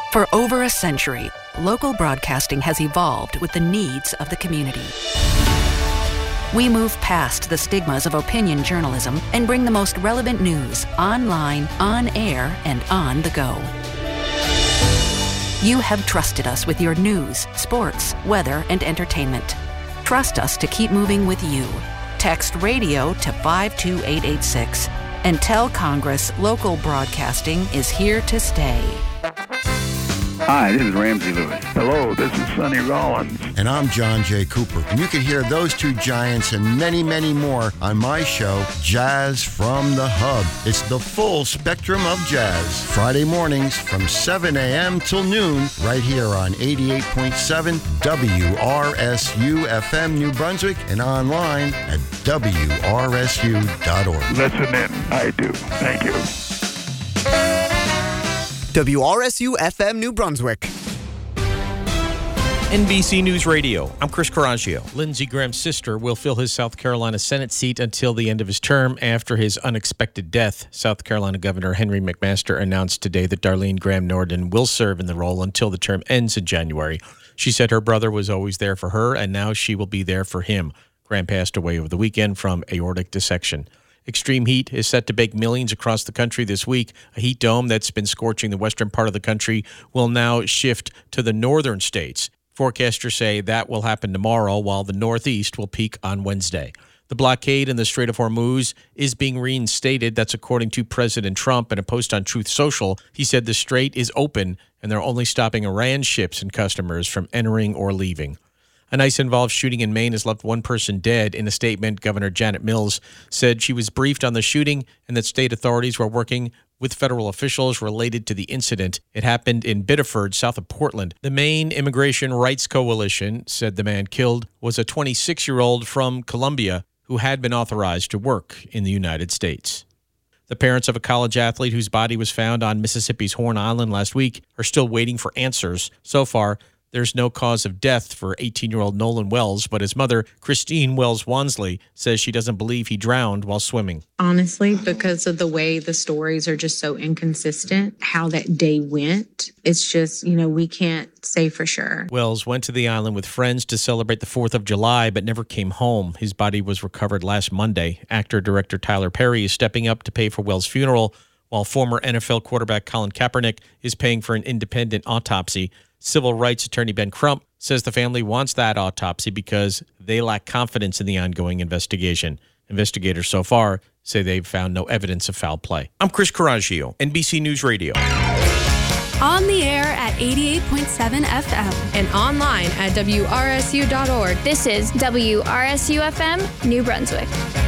For over a century, local broadcasting has evolved with the needs of the community. We move past the stigmas of opinion journalism and bring the most relevant news online, on air, and on the go. You have trusted us with your news, sports, weather, and entertainment. Trust us to keep moving with you. Text radio to 52886 and tell Congress local broadcasting is here to stay. Hi, this is Ramsey Lewis. Hello, this is Sonny Rollins. And I'm John J. Cooper. And you can hear those two giants and many, many more on my show, Jazz from the Hub. It's the full spectrum of jazz. Friday mornings from 7 a.m. till noon, right here on 88.7 WRSU FM New Brunswick and online at WRSU.org. Listen in. I do. Thank you. WRSU FM New Brunswick. NBC News Radio. I'm Chris Coraggio. Lindsey Graham's sister will fill his South Carolina Senate seat until the end of his term after his unexpected death. South Carolina Governor Henry McMaster announced today that Darlene Graham Norden will serve in the role until the term ends in January. She said her brother was always there for her, and now she will be there for him. Graham passed away over the weekend from aortic dissection. Extreme heat is set to bake millions across the country this week. A heat dome that's been scorching the western part of the country will now shift to the northern states. Forecasters say that will happen tomorrow, while the Northeast will peak on Wednesday. The blockade in the Strait of Hormuz is being reinstated. That's according to President Trump. In a post on Truth Social, he said the strait is open and they're only stopping Iran ships and customers from entering or leaving. An ICE-involved shooting in Maine has left one person dead. In a statement, Governor Janet Mills said she was briefed on the shooting and that state authorities were working with federal officials related to the incident. It happened in Biddeford, south of Portland. The Maine Immigration Rights Coalition said the man killed was a 26-year-old from Colombia who had been authorized to work in the United States. The parents of a college athlete whose body was found on Mississippi's Horn Island last week are still waiting for answers. So far, there's no cause of death for 18-year-old Nolan Wells, but his mother, Christine Wells Wansley, says she doesn't believe he drowned while swimming. Honestly, because of the way the stories are just so inconsistent, how that day went, it's just, we can't say for sure. Wells went to the island with friends to celebrate the 4th of July, but never came home. His body was recovered last Monday. Actor-director Tyler Perry is stepping up to pay for Wells' funeral, while former NFL quarterback Colin Kaepernick is paying for an independent autopsy. Civil rights attorney Ben Crump says the family wants that autopsy because they lack confidence in the ongoing investigation. Investigators so far say they've found no evidence of foul play. I'm Chris Coraggio, NBC News Radio. On the air at 88.7 FM. And online at WRSU.org. This is WRSU FM, New Brunswick.